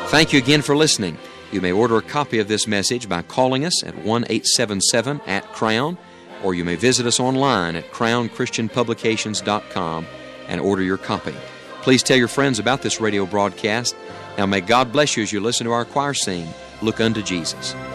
Thank you again for listening. You may order a copy of this message by calling us at 1-877-CROWN, or you may visit us online at crownchristianpublications.com and order your copy. Please tell your friends about this radio broadcast. Now may God bless you as you listen to our choir sing, Look Unto Jesus.